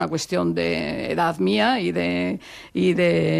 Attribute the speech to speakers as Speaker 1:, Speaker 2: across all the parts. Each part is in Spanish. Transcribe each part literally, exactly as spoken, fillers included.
Speaker 1: una cuestión de edad mía y de, y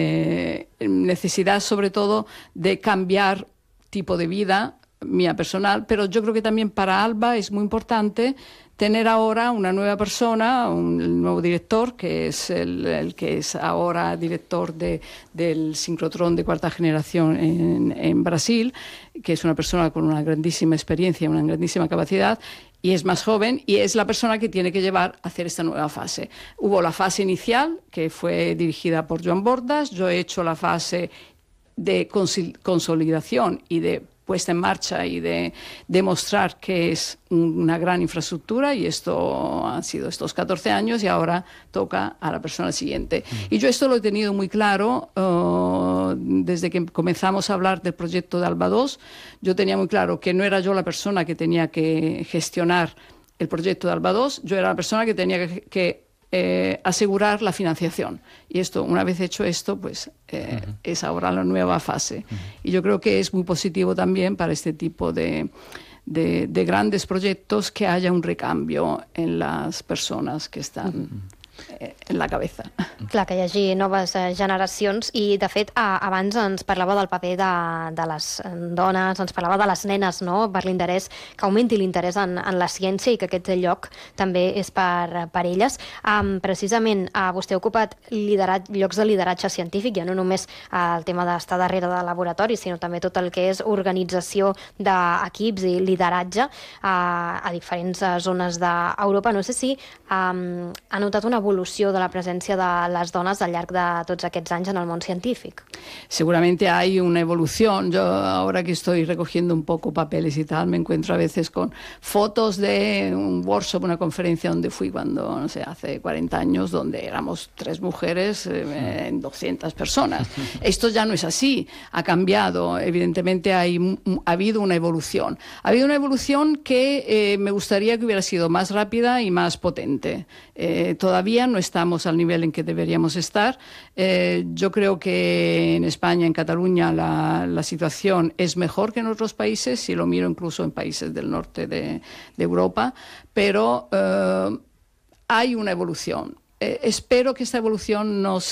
Speaker 1: de necesidad sobre todo de cambiar tipo de vida mía personal, pero yo creo que también para Alba es muy importante tener ahora una nueva persona, un nuevo director, que es el, el que es ahora director de, del sincrotrón de cuarta generación en, en Brasil, que es una persona con una grandísima experiencia, una grandísima capacidad, y es más joven, y es la persona que tiene que llevar a hacer esta nueva fase. Hubo la fase inicial, que fue dirigida por Joan Bordas. Yo he hecho la fase de consolidación y de puesta en marcha y de demostrar que es una gran infraestructura, y esto han sido estos catorce años, y ahora toca a la persona siguiente. Mm. Y yo esto lo he tenido muy claro uh, desde que comenzamos a hablar del proyecto de Alba dos. Yo tenía muy claro que no era yo la persona que tenía que gestionar el proyecto de Alba dos, yo era la persona que tenía que, que Eh, asegurar la financiación. Y esto, una vez hecho esto, pues eh, uh-huh. es ahora la nueva fase. Uh-huh. Y yo creo que es muy positivo también para este tipo de, de, de grandes proyectos que haya un recambio en las personas que están uh-huh. en la cabeza.
Speaker 2: Clar, que hi hagi noves generacions, i de fet abans ens parlava del paper de, de les dones, ens parlava de les nenes, no? Per l'interès, que augmenti l'interès en, en la ciència, i que aquest lloc també és per, per elles. Um, precisament, uh, vostè ha ocupat liderat, llocs de lideratge científic, ja no només uh, el tema d'estar darrere de laboratori, sinó també tot el que és organització d'equips i lideratge uh, a diferents uh, zones d'Europa. No sé si um, ha notat una evolució de la presencia de las donas al llarg de tots aquests anys en el món científic.
Speaker 1: Seguramente hay una evolución. Yo ahora que estoy recogiendo un poco papeles y tal, me encuentro a veces con fotos de un workshop, una conferencia donde fui cuando, no sé, hace cuarenta años, donde éramos tres mujeres eh, en doscientas personas. Esto ya no es así, ha cambiado. Evidentemente hay, ha habido una evolución. Ha habido una evolución que eh, me gustaría que hubiera sido más rápida y más potente. Eh, todavía no estamos al nivel en que deberíamos estar. Eh, yo creo que en España, en Cataluña, la, la situación es mejor que en otros países, si lo miro incluso en países del norte de, de Europa, pero eh, hay una evolución. Eh, espero que esta evolución no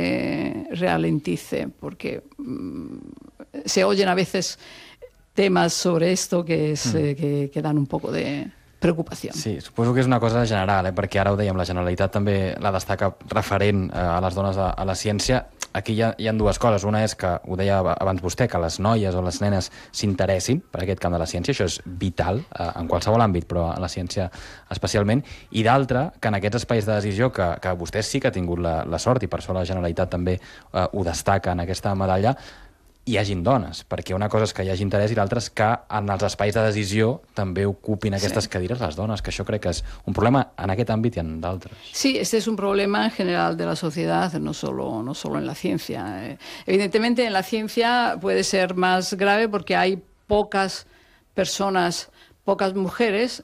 Speaker 1: se ralentice, porque mm, se oyen a veces temas sobre esto que, es, eh, que, que dan un poco de preocupació.
Speaker 3: Sí, suposo que és una cosa general, eh? Perquè ara ho dèiem, la Generalitat també la destaca referent a les dones a, a la ciència. Aquí hi ha, hi ha dues coses. Una és que, ho deia abans vostè, que les noies o les nenes s'interessin per aquest camp de la ciència. Això és vital eh, en qualsevol àmbit, però en la ciència especialment. I d'altra, que en aquests espais de decisió, que, que vostè sí que ha tingut la, la sort, i per això la Generalitat també eh, ho destaca en aquesta medalla, hi hagin dones, perquè una cosa és que hi hagi interès i l'altra és que en els espais de decisió també ocupin aquestes sí. cadires les dones, que això crec que és un problema en aquest àmbit i en d'altres.
Speaker 1: Sí, este es un problema en general de la sociedad, no solo, no solo en la ciencia. Eh, evidentemente en la ciencia puede ser más grave porque hay pocas personas, pocas mujeres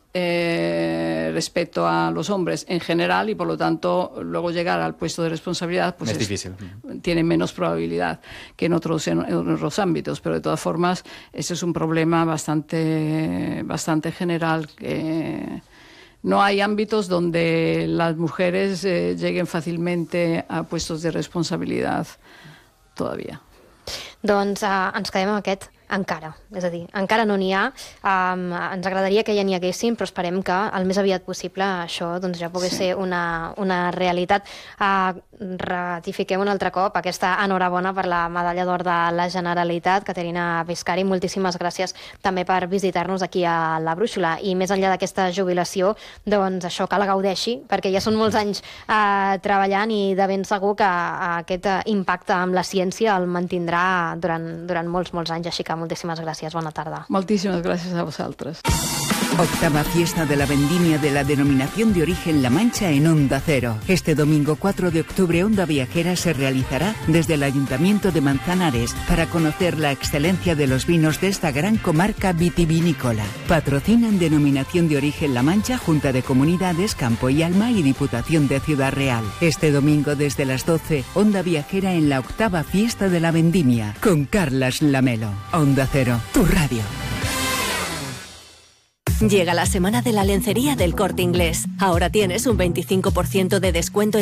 Speaker 1: eh, respecto a los hombres en general, y por lo tanto luego llegar al puesto de responsabilidad pues
Speaker 3: es,
Speaker 1: es
Speaker 3: difícil.
Speaker 1: Tiene menos probabilidad que en otros, en, en otros ámbitos, pero de todas formas ese es un problema bastante, bastante general, que no hay ámbitos donde las mujeres eh, lleguen fàcilmente a puestos de responsabilidad todavía.
Speaker 2: Doncs uh, ens quedem amb aquest encara, és a dir, encara no n'hi ha. Um, ens agradaria que ja n'hi haguessin, però esperem que el més aviat possible això doncs, ja pogués sí. ser una, una realitat. Uh, ratifiquem un altre cop aquesta enhorabona per la medalla d'or de la Generalitat, Caterina Biscari. Moltíssimes gràcies també per visitar-nos aquí a la Brúixola, i més enllà d'aquesta jubilació, doncs això, que la gaudeixi, perquè ja són molts anys uh, treballant, i de ben segur que uh, aquest uh, impacte amb la ciència el mantindrà durant, durant molts, molts anys, així que muchísimas gracias, buena tarde.
Speaker 1: Muchísimas gracias a vosotros.
Speaker 4: Octava fiesta de la vendimia de la denominación de origen La Mancha en Onda Cero. Este domingo cuatro de octubre, Onda Viajera se realizará desde el Ayuntamiento de Manzanares para conocer la excelencia de los vinos de esta gran comarca vitivinícola. Patrocinan Denominación de Origen La Mancha, Junta de Comunidades, Campo y Alma y Diputación de Ciudad Real. Este domingo desde las doce, Onda Viajera en la octava fiesta de la vendimia con Carlas Lamelo. Onda Cero, tu radio.
Speaker 5: Llega la semana de la lencería del Corte Inglés. Ahora tienes un veinticinco por ciento de descuento en